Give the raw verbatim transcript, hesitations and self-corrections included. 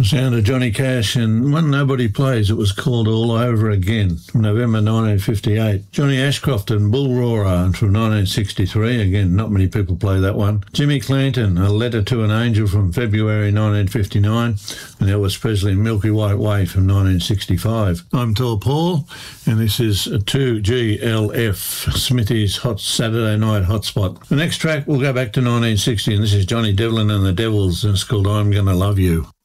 sound of Johnny Cash, and when Nobody Plays, it was called All Over Again from November nineteen fifty-eight. Johnny Ashcroft and Bull Roarer from nineteen sixty-three. Again, not many people play that one. Jimmy Clanton, A Letter to an Angel from February nineteen fifty-nine. And Elvis Presley, Milky White Way from nineteen sixty-five. I'm Tall Paul, and this is two G L F, Smithy's Hot Saturday Night Hotspot. The next track, we'll go back to nineteen sixty, and this is Johnny Devlin and the Devils, and it's called I'm Gonna Love You.